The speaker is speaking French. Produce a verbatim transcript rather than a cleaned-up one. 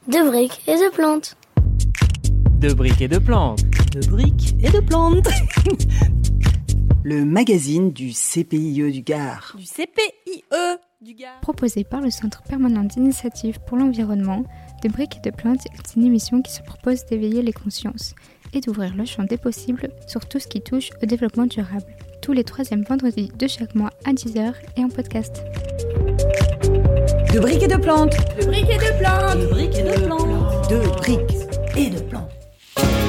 De briques et de plantes. De briques et de plantes. De briques et de plantes. Le magazine du C P I E du Gard. Du C P I E du Gard. Proposé par le Centre permanent d'initiative pour l'environnement, De briques et de plantes est une émission qui se propose d'éveiller les consciences et d'ouvrir le champ des possibles sur tout ce qui touche au développement durable. Tous les troisièmes vendredis de chaque mois à dix heures et en podcast. De briques et de plantes. De briques et de plantes. De briques et de plantes. De briques et de plantes.